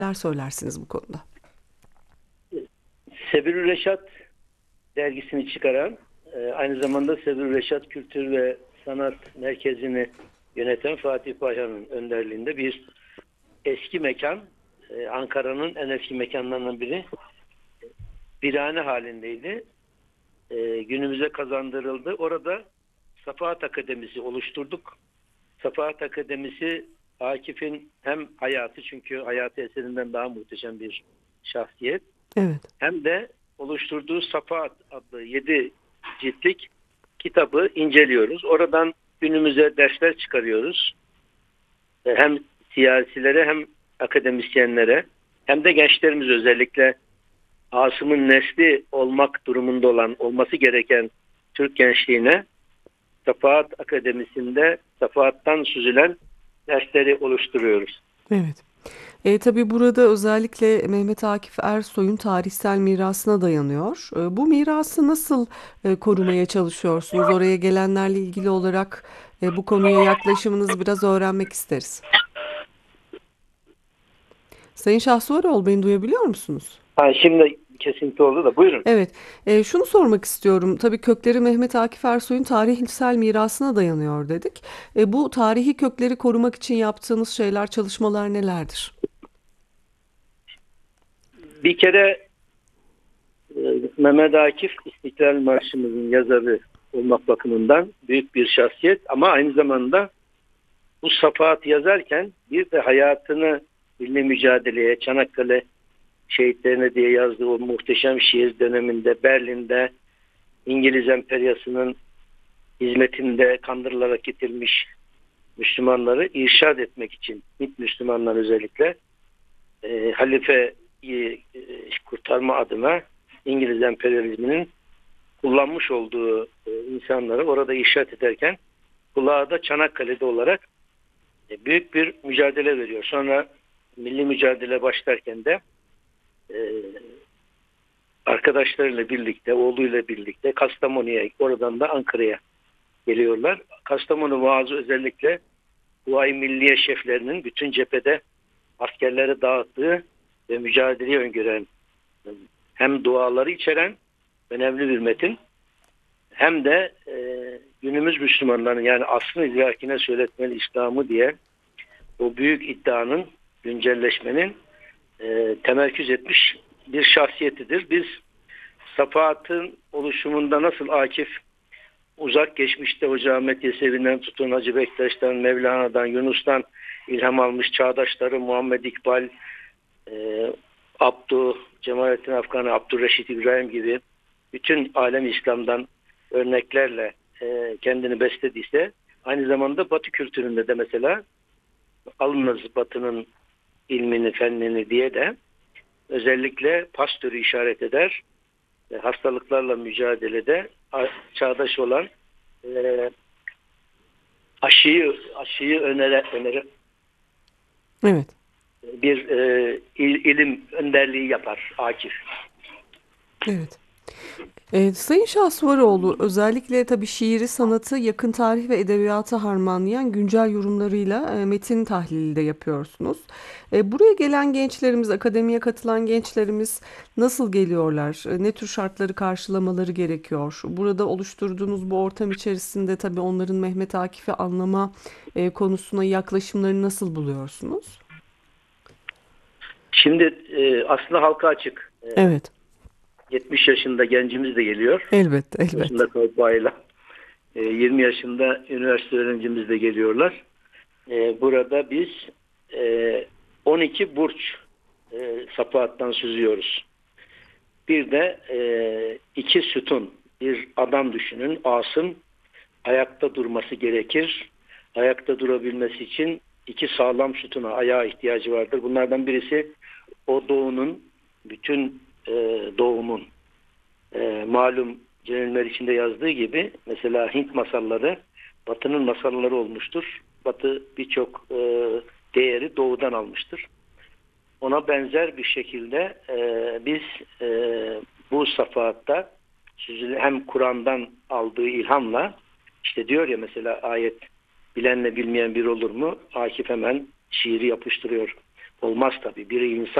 Neler söylersiniz bu konuda? Sebil Reşat dergisini çıkaran, aynı zamanda Sebil Reşat Kültür ve Sanat Merkezi'ni yöneten Fatih Bayhan'ın önderliğinde bir eski mekan, Ankara'nın en eski mekanlarından biri, birane halindeydi. Günümüze kazandırıldı. Orada Safahat Akademisi oluşturduk. Safahat Akademisi Akif'in hem hayatı, çünkü hayatı eserinden daha muhteşem bir şahsiyet, Evet. hem de oluşturduğu Safahat adlı 7 ciltlik kitabı inceliyoruz. Oradan günümüze dersler çıkarıyoruz. Hem siyasilere hem akademisyenlere hem de gençlerimiz, özellikle Asım'ın nesli olmak durumunda olan, olması gereken Türk gençliğine Safahat Akademisi'nde Safahat'tan süzülen dersleri oluşturuyoruz. Evet. Tabii burada özellikle Mehmet Akif Ersoy'un tarihsel mirasına dayanıyor. Bu mirası nasıl korumaya çalışıyorsunuz? Oraya gelenlerle ilgili olarak bu konuya yaklaşımınızı biraz öğrenmek isteriz. Sayın Şahsuvaroğlu, beni duyabiliyor musunuz? Şimdi kesinti oldu da buyurun. Evet, şunu sormak istiyorum. Tabii kökleri Mehmet Akif Ersoy'un tarihsel mirasına dayanıyor dedik. Bu tarihi kökleri korumak için yaptığınız şeyler, çalışmalar nelerdir? Bir kere Mehmet Akif İstiklal Marşımızın yazarı olmak bakımından büyük bir şahsiyet, ama aynı zamanda bu Safahat yazarken bir de hayatını milli mücadeleye, Çanakkale şehitlerine diye yazdığı o muhteşem şiir döneminde Berlin'de İngiliz emperyasının hizmetinde kandırılarak getirmiş Müslümanları irşad etmek için, Hint Müslümanlar özellikle halifeyi kurtarma adına İngiliz emperyalizminin kullanmış olduğu insanları orada irşad ederken kulağı da Çanakkale'de olarak büyük bir mücadele veriyor. Sonra milli mücadele başlarken de e, arkadaşlarıyla birlikte, oğluyla birlikte Kastamonu'ya, oradan da Ankara'ya geliyorlar. Kastamonu vaazı özellikle Huvayi Milliye şeflerinin bütün cephede askerlere dağıttığı ve mücadeleyi öngören, hem duaları içeren önemli bir metin, hem de günümüz Müslümanların, yani asrın idrakine söyletmeli İslam'ı diye o büyük iddianın, güncelleşmenin temerküz etmiş bir şahsiyetidir. Biz Safahat'ın oluşumunda nasıl Akif uzak geçmişte Hoca Ahmet Yesevi'nden tutun, Hacı Bektaş'tan, Mevlana'dan, Yunus'tan ilham almış çağdaşları Muhammed İkbal, Abdu, Cemalettin Afgan'ı, Abdurreşit İbrahim gibi bütün alem İslam'dan örneklerle kendini beslediyse, aynı zamanda Batı kültüründe de mesela alınız Batı'nın ilmini, fennini diye de özellikle Pasteur'ü işaret eder. Hastalıklarla mücadelede çağdaş olan e, aşıyı önere Evet. bir ilim önderliği yapar Akif. Evet. Sayın Şahsuvaroğlu, özellikle tabii şiiri, sanatı, yakın tarih ve edebiyatı harmanlayan güncel yorumlarıyla metin tahlili de yapıyorsunuz. Buraya gelen gençlerimiz, akademiye katılan gençlerimiz nasıl geliyorlar? Ne tür şartları karşılamaları gerekiyor? Burada oluşturduğunuz bu ortam içerisinde tabii onların Mehmet Akif'i anlama konusuna yaklaşımlarını nasıl buluyorsunuz? Şimdi aslında halka açık. Evet, 70 yaşında gencimiz de geliyor. elbette, 40 yaşında elbette. kalpayla. 20 yaşında üniversite öğrencimiz de geliyorlar. Burada biz e, 12 burç Safahat'tan süzüyoruz. Bir de iki sütun, bir adam düşünün. Asım ayakta durması gerekir. Ayakta durabilmesi için iki sağlam sütuna, ayağa ihtiyacı vardır. Bunlardan birisi o doğunun, bütün doğumun malum Celal içinde yazdığı gibi, mesela Hint masalları Batı'nın masalları olmuştur. Batı birçok değeri doğudan almıştır. Ona benzer bir şekilde biz bu safhatta hem Kur'an'dan aldığı ilhamla, işte diyor ya mesela ayet, bilenle bilmeyen bir olur mu? Akif hemen şiiri yapıştırıyor. olmaz tabii. Biri insan.